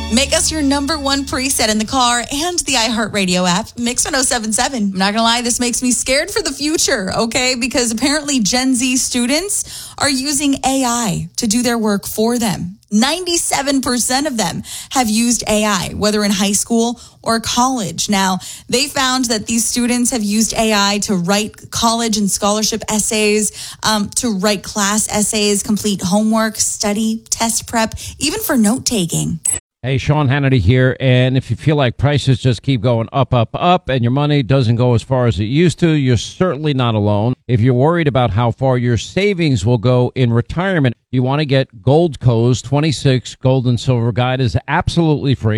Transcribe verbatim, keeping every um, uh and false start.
Make us your number one preset in the car and the iHeartRadio app, Mix ten seventy-seven. I'm not going to lie, this makes me scared for the future, okay? Because apparently Gen Z students are using A I to do their work for them. ninety-seven percent of them have used A I, whether in high school or college. Now, they found that these students have used A I to write college and scholarship essays, um, to write class essays, complete homework, study, test prep, even for note-taking. Hey, Sean Hannity here, and if you feel like prices just keep going up, up, up, and your money doesn't go as far as it used to, you're certainly not alone. If you're worried about how far your savings will go in retirement, you want to get Goldco's twenty-six Gold and Silver Guide is absolutely free.